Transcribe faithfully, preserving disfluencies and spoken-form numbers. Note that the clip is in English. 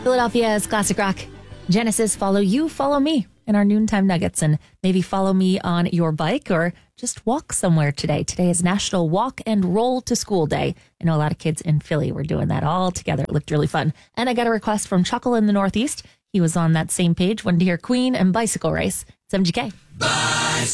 Philadelphia's classic rock. Genesis, follow you, follow me in our noontime nuggets, and maybe follow me on your bike or just walk somewhere today. Today is National Walk and Roll to School Day. I know a lot of kids in Philly were doing that all together. It looked really fun. And I got a request from Chuckle in the Northeast. He was on that same page, wanted to hear Queen and Bicycle Race. It's M G K.